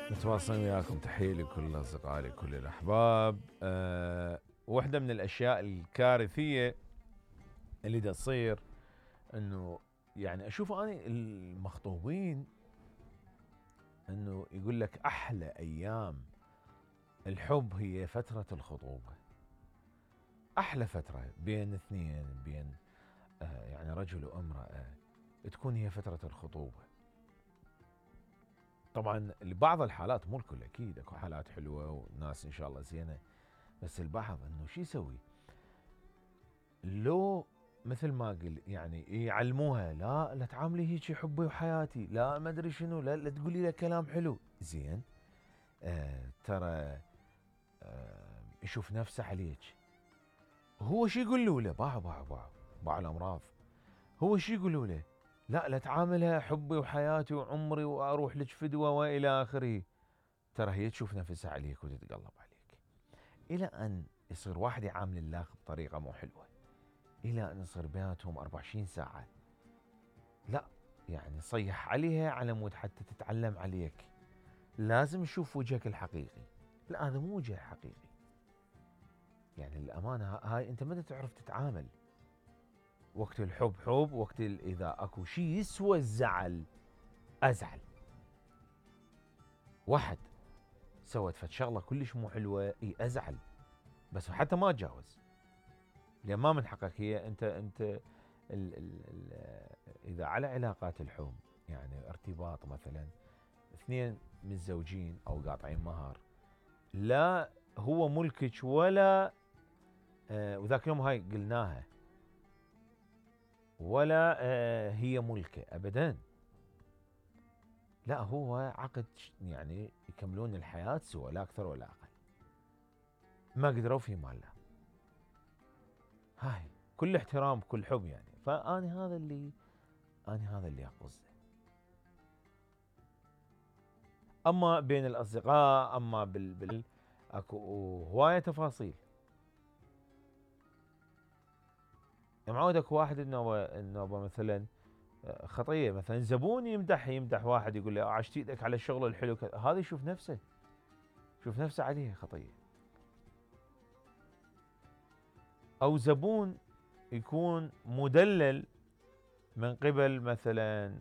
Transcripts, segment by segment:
متواصلين وياكم، تحية لكل أصدقائي كل الأحباب. واحدة من الأشياء الكارثية اللي دا تصير أنه يعني أشوف أنا المخطوبين أنه يقول لك أحلى أيام الحب هي فترة الخطوبة. أحلى فترة بين اثنين، بين يعني رجل وامرأة، تكون هي فترة الخطوبة. طبعا لبعض الحالات، مو الكل اكيد، اكو حالات حلوه وناس ان شاء الله زينه، بس البعض انه شو يسوي؟ لو مثل ما قل يعني يعلموها، لا تعاملي هيك حبي وحياتي، لا ما ادري شنو، لا تقولي له كلام حلو زين. ترى يشوف نفسه عليك. هو شو يقولوا له؟ باع الامراض. هو شو يقولوا له؟ لا تعاملها حبي وحياتي وعمري واروح لك فدوه والى اخره. ترى هي تشوف نفسها عليك وتتقلب عليك، الى ان يصير واحد يعامل الله بطريقه مو حلوه، الى ان يصير بيناتهم 24 ساعه. لا يعني صيح عليها على مود حتى تتعلم عليك. لازم نشوف وجهك الحقيقي. لا هذا مو وجه حقيقي. يعني الامانه هاي انت متى تعرف تتعامل؟ وقت الحب حب، وقت اذا اكو شيء يسوى الزعل ازعل. واحد سوت فد شغله كلش مو حلوه، ازعل، بس حتى ما اتجاوز، لان ما من حقك. هي انت ال ال اذا على علاقات الحب، يعني ارتباط مثلا اثنين متزوجين او قاطعين مهر، لا هو ملكك ولا وذاك اليوم هاي قلناها، ولا هي ملكه ابدا. لا هو عقد، يعني يكملون الحياه سوا، لا اكثر ولا اقل. ما قدروا في مال لا. هاي كل احترام كل حب يعني. فاني هذا اللي اقصده. اما بين الاصدقاء، اما اكو هوايه تفاصيل. معود اكو واحد النوبه مثلا خطيه، مثلا زبون يمدح واحد، يقول له عشت ايدك على الشغل الحلو، هذا يشوف نفسه عليه خطيه. او زبون يكون مدلل من قبل مثلا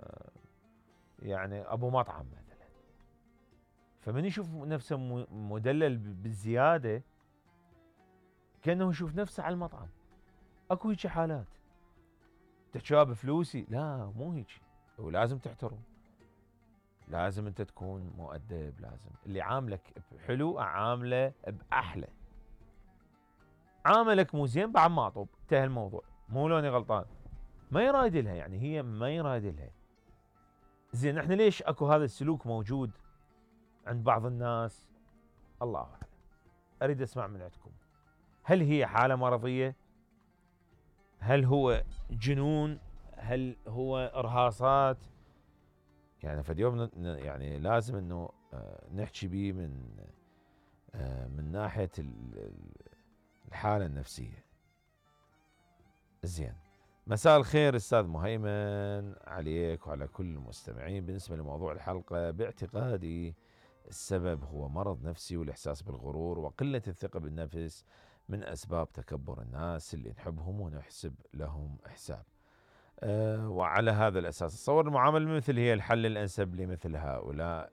يعني ابو مطعم مثلا، فمن يشوف نفسه مدلل بالزياده، كانه يشوف نفسه على المطعم. اكو هيك حالات تحكيها بفلوسي، لا مو هيك. ولازم تحترم، لازم انت تكون مؤدب، لازم اللي عاملك حلو اعامله باحلى. عاملك مو زين بعد ما اطب، انتهى الموضوع، مو لوني غلطان. ما يراد لها، يعني هي ما يراد لها. زين احنا ليش اكو هذا السلوك موجود عند بعض الناس؟ الله اعلم. اريد اسمع من عندكم. هل هي حاله مرضيه؟ هل هو جنون؟ هل هو ارهاصات؟ يعني فاليوم يعني لازم انه نحكي بيه من ناحيه الحاله النفسيه. زين. مساء الخير استاذ مهيمن عليك وعلى كل المستمعين. بالنسبه لموضوع الحلقه، باعتقادي السبب هو مرض نفسي، والاحساس بالغرور وقله الثقه بالنفس من اسباب تكبر الناس اللي نحبهم ونحسب لهم حساب. وعلى هذا الأساس أتصور المعاملة مثل هي الحل الأنسب لمثل هؤلاء.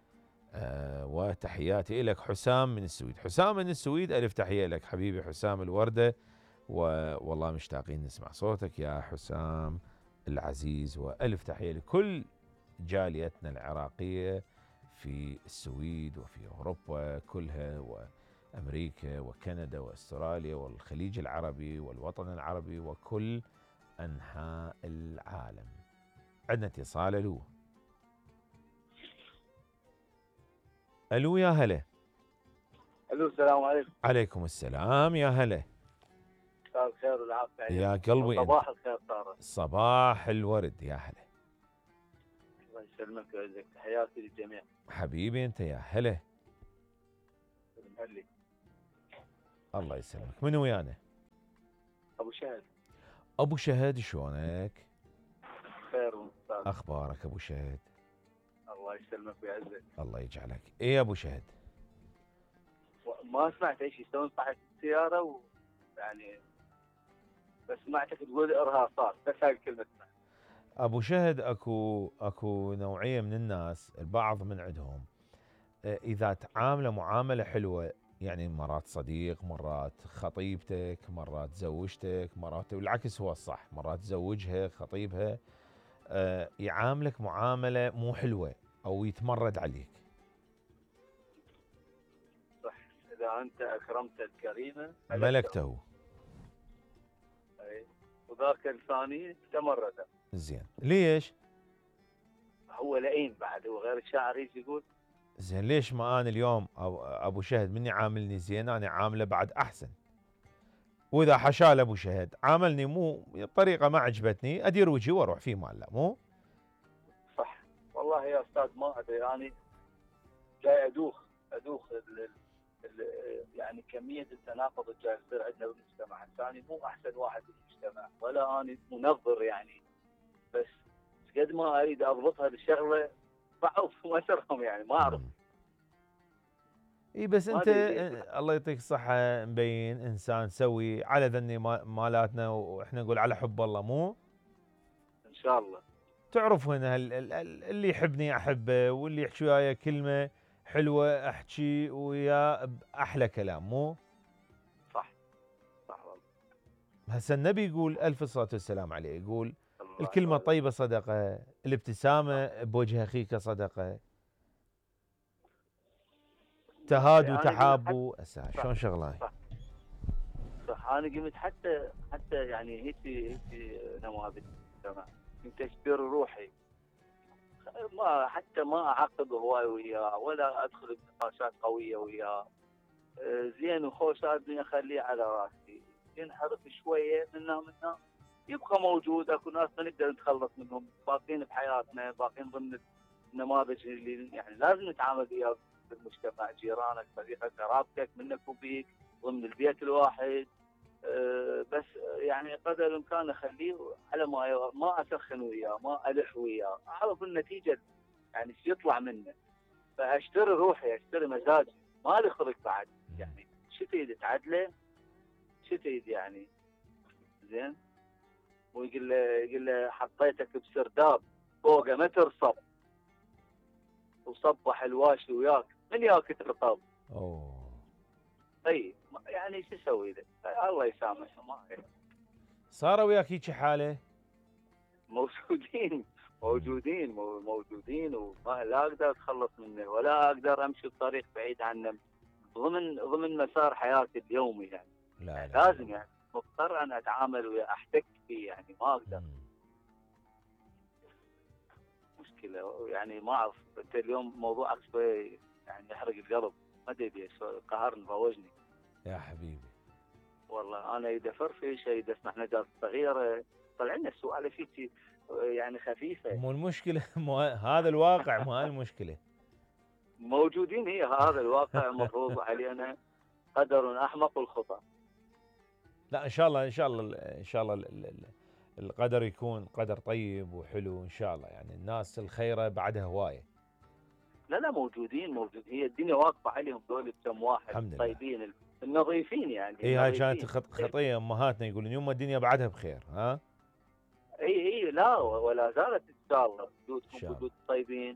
وتحياتي لك حسام من السويد. حسام من السويد، ألف تحية لك حبيبي حسام الوردة، والله مشتاقين نسمع صوتك يا حسام العزيز. وألف تحية لكل جاليتنا العراقية في السويد وفي أوروبا كلها، وأمريكا وكندا وأستراليا والخليج العربي والوطن العربي وكل أنحاء العالم. عندنا اتصال. ألو يا هلا. الو السلام عليكم. عليكم السلام يا هلا. مساء الخير والعافيه يا قلبي انت. صباح الخير صارت. صباح الورد يا هلا. الله يسلمك ويعزك، تحياتي للجميع. حبيبي انت يا هلا. المهلي الله يسلمك. من ويانا؟ ابو شهد. ابو شهد، شلونك؟ خير ومستاذ. اخبارك ابو شهد؟ الله الله يسلمك ويعزك. الله يجعلك. ايه يا ابو شهد؟ ما سمعت ايش يسوون صاحب السياره يعني بس سمعتك تقول ارهاصات، بس هاي الكلمه سمعت. ابو شهد اكو نوعيه من الناس، البعض من عندهم اذا تعامله معامله حلوه، يعني مرات صديق، مرات خطيبتك، مرات زوجتك، مرات بالعكس هو الصح، مرات زوجها خطيبها، يعاملك معامله مو حلوه او يتمرد عليك. صح، اذا انت اكرمت الكريمه ملكته. اي، وذاك الثاني تمرد. زين ليش؟ هو لئيم بعد، هو غير الشاعر يجي يقول. زين ليش ما انا اليوم ابو شهد مني عاملني زين انا عامله بعد احسن، واذا حشال ابو شهد عاملني مو بطريقه ما عجبتني ادير وجهي واروح في مال لا مو؟ صح والله يا استاذ، ما ادري يعني جاي ادوخ يعني كميه التناقض اللي جاي يصير عندنا بالمجتمع. الثاني مو احسن واحد بالمجتمع ولا انا منظر يعني، بس قد ما اريد اضبطها بالشغله صعب ما اسرهم يعني ما اعرف. اي بس ما انت ادري الله يعطيك الصحه مبين انسان سوي على ذني مالاتنا، واحنا نقول على حب الله مو؟ ان شاء الله. تعرف هنا اللي يحبني احبه، واللي يحكي وياي كلمه حلوه احكي وياه باحلى كلام مو؟ صح والله. هسه النبي يقول الف الصلاه والسلام عليه، يقول الكلمه الله الطيبه صدقه، الابتسامه بوجه اخيك صدقه، تهادوا يعني قمت تحابوا. شلون شغله هاي؟ صح انا قمت حتى يعني هيك نماذج تمام، كنت اشتري روحي، ما اعقب هواي وياه ولا ادخل بنقاشات قويه وياه. زين وخوش الدنيا اخليه على راسي، ينحرف شويه منا يبقى موجود. اكو ناس ما نقدر نتخلص منهم، باقين بحياتنا، باقين ضمن النماذج اللي يعني لازم نتعامل وياه بالمجتمع، جيرانك، صديقك، قرابتك، منك وبيك، ضمن البيت الواحد. بس يعني قدر الامكان اخليه على ما اسخن وياه، ما الح وياه، اعرف النتيجه يعني ايش يطلع منه. فاشتري روحي، اشتري مزاجي، ما لي خلق بعد يعني. شو تريد تعدله؟ شو تريد يعني؟ زين. يقول له حطيتك بسرداب فوقه ما ترصب، وصبح الواشي وياك من ياك ترطب. اوه اي يعني شو اسوي له؟ الله يسامحه. ما صار وياك هيك حاله؟ موجودين وما لا اقدر اتخلص منه ولا اقدر امشي بطريق بعيد عنه ضمن مسار حياتي اليومي يعني. لا لازم يعني مضطر انا اتعامل وياه، احتك فيه يعني ما اقدر. مشكله يعني ما اعرف. انت اليوم موضوعك شوي يعني يحرق القلب، ما ادري ليش قهرني روجني يا حبيبي. والله. انا اذا فرفش اذا اسمع نجاة صغيره طلع لنا السؤال فيك يعني خفيفه. مو المشكله مو هذا الواقع، مو هاي المشكله. موجودين، هي هذا الواقع مفروض علينا قدر احمق الخطا. لا ان شاء الله ان شاء الله القدر يكون قدر طيب وحلو ان شاء الله، يعني الناس الخيره بعدها هوايه. لا موجودين، هي الدنيا واقفه عليهم دول كم واحد الحمد لله. طيبين النظيفين يعني. اي هاي كانت خطيه امهاتنا يقولون يوم الدنيا بعدها بخير. ها اي لا ولا زالت ان شاء الله وجودكم شاء الله. وجود طيبين.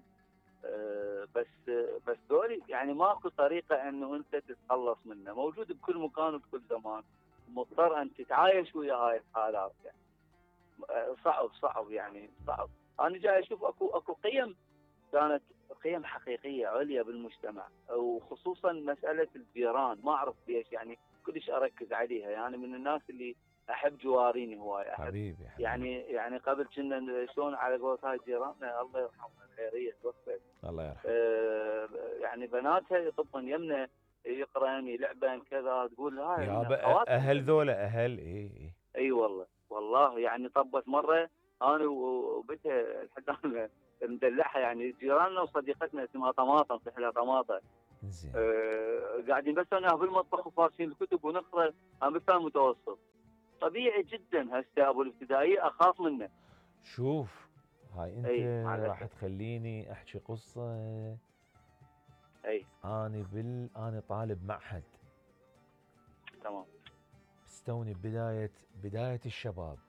بس دول يعني ماكو طريقه انه انت تتخلص منه، موجود بكل مكان وبكل زمان، مضطر ان تتعايش ويا هاي الحالات يعني. صعب يعني صعب. انا جاي اشوف اكو قيم كانت قيم حقيقيه عليا بالمجتمع، وخصوصا مساله الجيران. ما اعرف ليش يعني كلش اركز عليها، يعني من الناس اللي احب جواريني هواي، احب حبيبي. يعني قبل كنا شلون على قولت هاي جيراننا الله يرحمها الخيريه توفت، الله يرحمه. يعني بناتها يطبن يمنا يقرن يلعبن كذا، تقول هاي يا اهل ذولا اهل. اي والله يعني طبت مره انا وبنتها الحدان مدلعها يعني جيراننا وصديقتنا اسمها طماطم، تحلى طماطم. زين. قاعدين بس انا بالمطبخ وفارسين الكتب ونقرا. انا بالفهم متوسط طبيعي جدا. هسه ابو الابتدائي اخاف منه. شوف هاي انت مع راح الأسف. تخليني احكي قصه. اي انا طالب معهد، تمام. بس توني بدايه الشباب،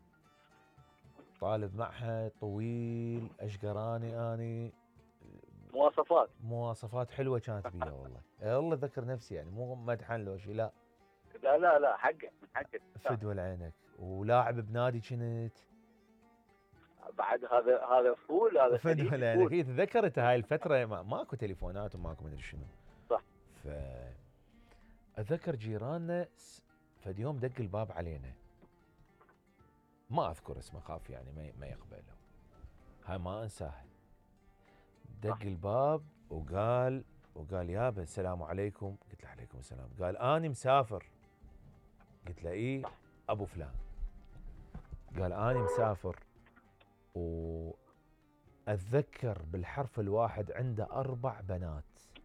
طالب معهد طويل، اشقراني اني مواصفات. مواصفات حلوه كانت بيها والله. والله ذكر نفسي يعني، مو مدحن لو شيء، لا. لا لا لا، حقك من حقك. فدوى لعينك، ولاعب بنادي كنت. بعد هذا فول، هذا فدوى خليجي لعينك، فول. هي تذكرت هاي الفتره ماكو تليفونات وماكو مدري شنو. صح. ف اتذكر جيراننا فد يوم دق الباب علينا، ما اذكر اسمه، خاف يعني ما يقبله، هاي ما انساها. دق صح. الباب وقال يابا السلام عليكم. قلت له عليكم السلام. قال اني مسافر. قلت له ايه ابو فلان؟ قال اني مسافر، واتذكر بالحرف الواحد عنده 4 بنات.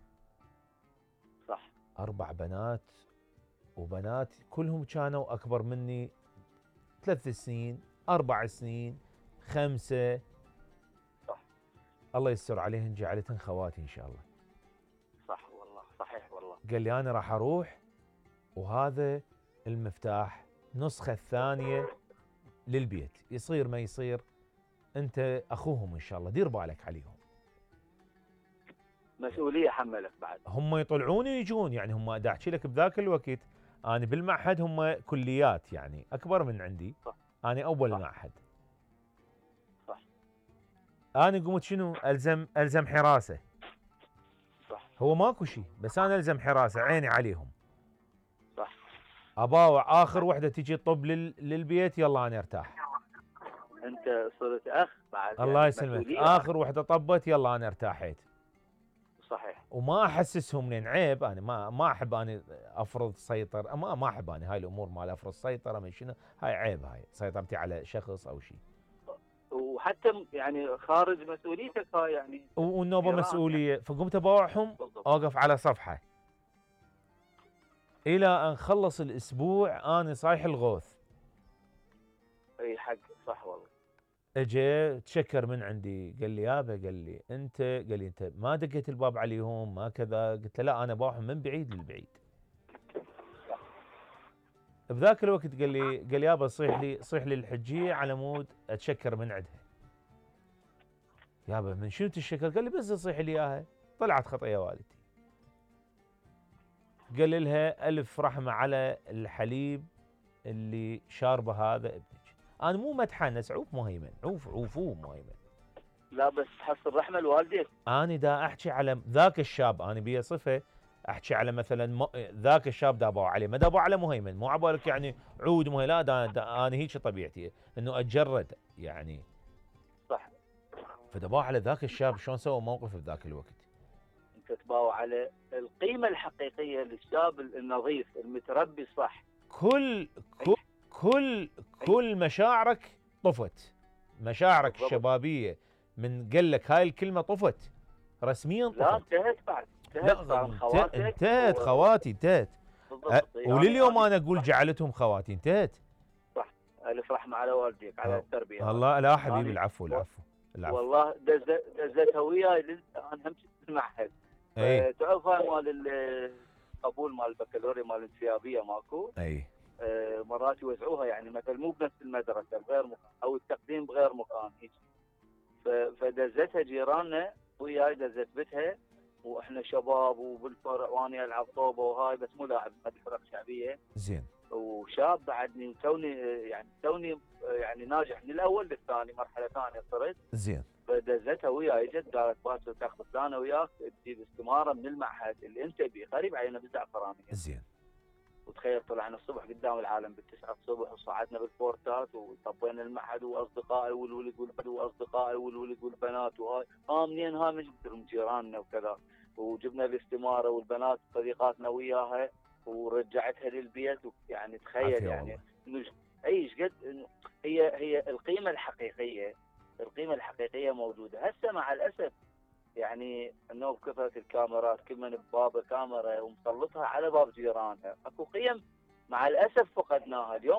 صح. 4 بنات، وبنات كلهم كانوا اكبر مني 3 سنين، 4 سنين، 5. صح. الله يستر عليهن، جعلتهن خواتي ان شاء الله. صح والله، صحيح والله. قال لي انا راح اروح، وهذا المفتاح، النسخة الثانية للبيت، يصير ما يصير انت اخوهم ان شاء الله، دير بالك عليهم. مسؤوليه حملك بعد. هم يطلعون ويجون، يعني هم دا احكي لك بذاك الوقت انا بالمعهد هم كليات يعني اكبر من عندي. صح. انا اول صح. معهد. صح. انا قمت شنو الزم حراسه. صح. هو ماكو شيء، بس انا الزم حراسه، عيني عليهم. صح. اباوع اخر وحده تجي تطب للبيت، يلا انا ارتاح. انت صرت اخ بعد، الله يعني يسلمك، مسؤوليه. اخر وحده طبت يلا انا ارتاحيت. صحيح. وما احسسهم، لان عيب، انا ما احب اني افرض سيطر، ما احب انا هاي الامور، مال افرض سيطره من شنو، هاي عيب، هاي سيطرتي على شخص او شيء. وحتى يعني خارج مسؤوليتك هاي يعني. والنوبه جيران يعني. مسؤوليه، فقمت اباوعهم، بالضبط. اوقف على صفحه الى ان خلص الاسبوع انا صايح الغوث. اي حق. صح والله. اجى تشكر من عندي، قال لي يابا، قال لي انت ما دقيت الباب عليهم ما كذا. قلت له لا، انا باوعهم من بعيد للبعيد. بذاك الوقت قال لي يابا صيح لي الحجيه على مود اتشكر من عندها. يابا من شنو تشكر؟ قال لي بس تصيح لي اياها، طلعت خطيه والدتي. قال لها الف رحمه على الحليب اللي شاربه هذا ابنك. انا مو متحنس، عوف مهيمن، عوفوه مهيمن. لا بس تحصل رحمه لوالديك. انا دا احكي على ذاك الشاب، انا بيه صفه احكي على مثلا ذاك الشاب دابوا عليه، ما دابوا على مهيمن، مو عبالك يعني عود مهيمن، لا انا هيك طبيعتي انه اتجرد يعني. صح. فدابوا على ذاك الشاب، شلون سوى موقف بذاك الوقت. انت تباوع على القيمه الحقيقيه للشاب النظيف المتربي الصح. كل أي. كل أي. كل مشاعرك طفت، مشاعرك بالضبط. الشبابيه من قال لك هاي الكلمه طفت رسميا، لا طفت. انتهت بعد. لا صار خواتك انتهت خواتي، انتهت. بالضبط. ولليوم أنا انا اقول جعلتهم خواتي، انتهت. صح. الف رحمه على والديك على التربيه. الله لا حبيبي، أنا العفو العفو العفو. والله دزتها وياي انا هم في المعهد. اي تعرف هاي مال القبول مال البكالوريا مال الانسيابيه ماكو. اي مرات يوزعوها يعني مثلا مو بنفس المدرسه بغير مكان، او التقديم بغير مكان هيك. فدزتها جيراننا وياي، دزت بتها واحنا شباب وبالفرع وانا العب طوبه وهاي، بس مو لاعب فرق شعبيه. زين. وشاب بعدني وتوني يعني ناجح من الاول للثاني، مرحله ثانيه صرت. زين. فدزتها وياي، اجت قالت باكر تاخذ فلانه وياك تجيب استماره من المعهد اللي انت بيه، قريب علينا بالزعفرانيه. زين. وتخيل طلعنا الصبح قدام العالم ب9 الصبح، وصعدنا بالبورتات وطبينا المعهد، واصدقائي والولد والبنات واصدقائي والولد والبنات وهاي. منين هاي؟ مش من جيراننا وكذا. وجبنا الاستماره والبنات صديقاتنا وياها، ورجعتها للبيت. يعني تخيل يعني اي ايش قد هي القيمه الحقيقيه. القيمه الحقيقيه موجوده هسه مع الاسف. يعني انه بكثره الكاميرات، كل من ببابه كاميرا ومسلطها على باب جيرانها، اكو قيم مع الاسف فقدناها اليوم.